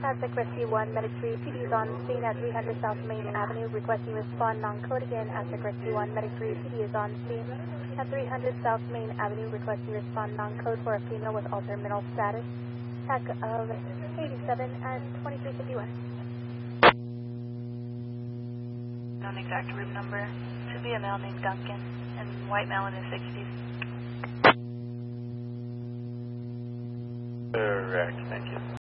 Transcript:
Aztec Rescue 1, Medic 3, PD is on scene at 300 South Main Avenue, requesting respond non-code again. Aztec Rescue 1, Medic 3, PD is on scene at 300 South Main Avenue, requesting respond non-code for a female with altered mental status. TAC of 87 and 2351. Known exact room number. Should be a male named Duncan and white male in his 60s. Correct, thank you.